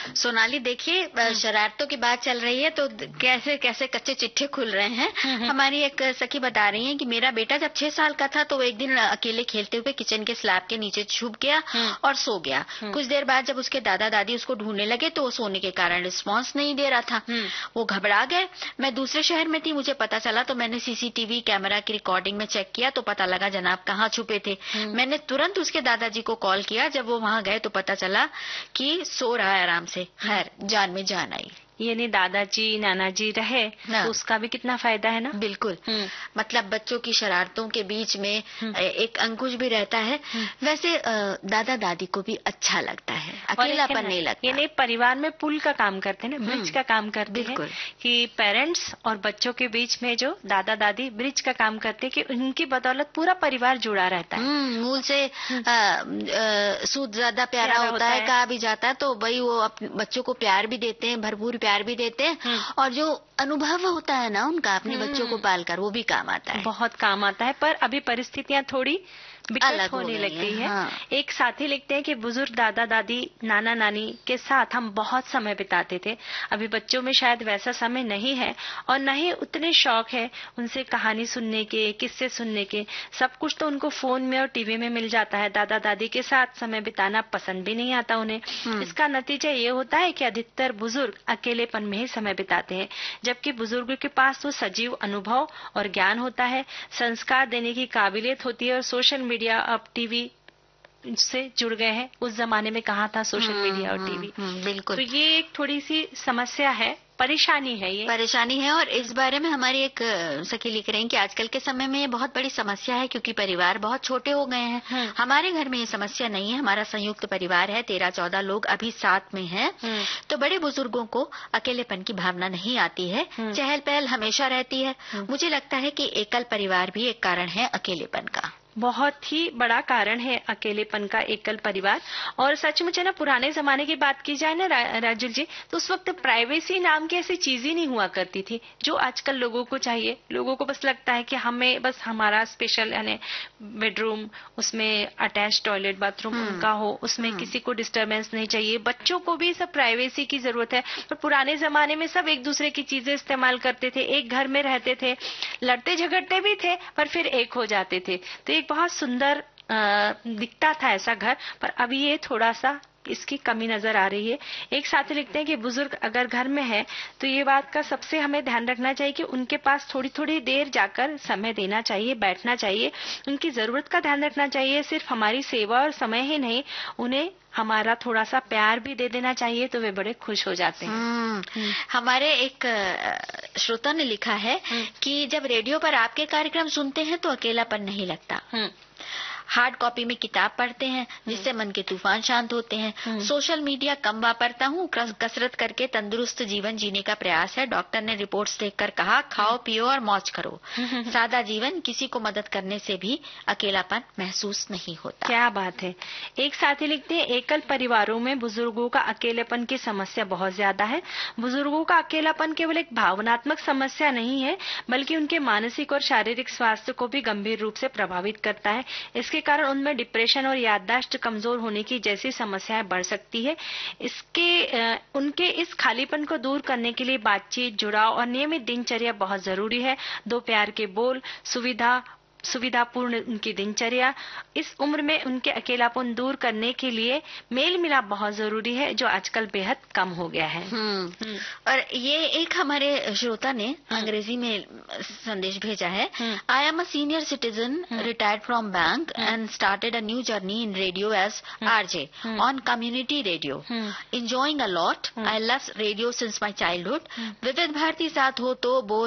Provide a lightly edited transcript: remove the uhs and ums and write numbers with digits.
सोनाली देखिए, शरारतों की बात चल रही है तो कैसे कैसे कच्चे चिट्ठे खुल रहे हैं। हमारी एक सखी बता रही है कि मेरा बेटा जब 6 साल का था तो एक दिन अकेले खेलते हुए किचन के स्लैब के नीचे छुप गया और सो गया। कुछ देर बाद जब उसके दादा दादी उसको ढूंढने लगे तो वो सोने के कारण रिस्पॉन्स नहीं दे रहा था। वो घबरा गए। मैं दूसरे शहर में थी, मुझे पता चला तो मैंने सीसीटीवी कैमरा की रिकॉर्डिंग में चेक किया तो पता लगा जनाब कहाँ छुपे थे। मैंने तुरंत उसके दादाजी को कॉल किया। जब वो वहां गए तो पता चला कि सो रहा है आराम से। खैर जान में जान आई। यानी दादाजी नानाजी रहे तो उसका भी कितना फायदा है ना। बिल्कुल। मतलब बच्चों की शरारतों के बीच में एक अंकुश भी रहता है। वैसे दादा दादी को भी अच्छा लगता है, अकेलापन नहीं लगता। यानी परिवार में पुल का काम करते हैं ना, ब्रिज का काम करते हैं कि पेरेंट्स और बच्चों के बीच में जो दादा दादी ब्रिज का काम करते हैं कि उनकी बदौलत पूरा परिवार जुड़ा रहता है। मूल से सूद ज्यादा प्यारा होता है कहा भी जाता है। तो भाई वो बच्चों को प्यार भी देते हैं, भरपूर प्यार भी देते हैं और जो अनुभव होता है ना उनका अपने बच्चों को पालकर, वो भी काम आता है, बहुत काम आता है। पर अभी परिस्थितियां थोड़ी अलग होने लगती है। एक साथी लिखते हैं कि बुजुर्ग दादा दादी नाना नानी के साथ हम बहुत समय बिताते थे। अभी बच्चों में शायद वैसा समय नहीं है और न ही उतने शौक है उनसे कहानी सुनने के, किस्से सुनने के। सब कुछ तो उनको फोन में और टीवी में मिल जाता है। दादा दादी के साथ समय बिताना पसंद भी नहीं आता उन्हें। इसका नतीजा ये होता है कि अधिकतर बुजुर्ग अकेलेपन में ही समय बिताते हैं, जबकि बुजुर्ग के पास तो सजीव अनुभव और ज्ञान होता है, संस्कार देने की काबिलियत होती है और सोशल मीडिया अब टीवी से जुड़ गए हैं। उस जमाने में कहाँ था सोशल मीडिया और टीवी। बिल्कुल। तो ये एक थोड़ी सी समस्या है, परेशानी है, ये परेशानी है। और इस बारे में हमारी एक सखी लिख रही हैं कि आजकल के समय में ये बहुत बड़ी समस्या है क्योंकि परिवार बहुत छोटे हो गए हैं। हमारे घर में ये समस्या नहीं है, हमारा संयुक्त परिवार है, 13-14 लोग अभी साथ में हैं। तो बड़े बुजुर्गों को अकेलेपन की भावना नहीं आती है, चहल पहल हमेशा रहती है। मुझे लगता है कि एकल परिवार भी एक कारण है अकेलेपन का। बहुत ही बड़ा कारण है अकेलेपन का एकल परिवार। और सचमुच है ना, पुराने जमाने की बात की जाए ना राजुल जी, तो उस वक्त प्राइवेसी नाम की ऐसी चीज ही नहीं हुआ करती थी जो आजकल लोगों को चाहिए। लोगों को बस लगता है कि हमें बस हमारा स्पेशल यानी बेडरूम, उसमें अटैच टॉयलेट बाथरूम उनका हो, उसमें किसी को डिस्टर्बेंस नहीं चाहिए। बच्चों को भी सब प्राइवेसी की जरूरत है। पर पुराने जमाने में सब एक दूसरे की चीजें इस्तेमाल करते थे, एक घर में रहते थे, लड़ते झगड़ते भी थे पर फिर एक हो जाते थे। तो एक बहुत सुंदर दिखता था ऐसा घर। पर अभी ये थोड़ा सा इसकी कमी नजर आ रही है। एक साथी लिखते हैं कि बुजुर्ग अगर घर में है तो ये बात का सबसे हमें ध्यान रखना चाहिए कि उनके पास थोड़ी थोड़ी देर जाकर समय देना चाहिए, बैठना चाहिए, उनकी जरूरत का ध्यान रखना चाहिए। सिर्फ हमारी सेवा और समय ही नहीं, उन्हें हमारा थोड़ा सा प्यार भी दे देना चाहिए तो वे बड़े खुश हो जाते हैं। हमारे एक श्रोता ने लिखा है कि जब रेडियो पर आपके कार्यक्रम सुनते हैं तो अकेलापन नहीं लगता। हार्ड कॉपी में किताब पढ़ते हैं जिससे मन के तूफान शांत होते हैं। सोशल मीडिया कम वापरता हूँ, कसरत करके तंदुरुस्त जीवन जीने का प्रयास है। डॉक्टर ने रिपोर्ट्स देखकर कहा खाओ पियो और मौज करो। सादा जीवन, किसी को मदद करने से भी अकेलापन महसूस नहीं होता। क्या बात है। एक साथी लिखते हैं एकल परिवारों में बुजुर्गों का अकेलेपन की समस्या बहुत ज्यादा है। बुजुर्गों का अकेलापन केवल एक भावनात्मक समस्या नहीं है बल्कि उनके मानसिक और शारीरिक स्वास्थ्य को भी गंभीर रूप से प्रभावित करता है। इसके कारण उनमें डिप्रेशन और याददाश्त कमजोर होने की जैसी समस्याएं बढ़ सकती है। उनके इस खालीपन को दूर करने के लिए बातचीत, जुड़ाव और नियमित दिनचर्या बहुत जरूरी है। 2 प्यार के बोल, सुविधापूर्ण उनकी दिनचर्या, इस उम्र में उनके अकेलापन दूर करने के लिए मेल मिलाप बहुत जरूरी है जो आजकल बेहद कम हो गया है। और ये एक हमारे श्रोता ने अंग्रेजी में संदेश भेजा है। I am a senior citizen retired from bank and started a new journey in radio as RJ on community radio, enjoying a lot. I love radio since my childhood. विविध भारती साथ हो तो बोर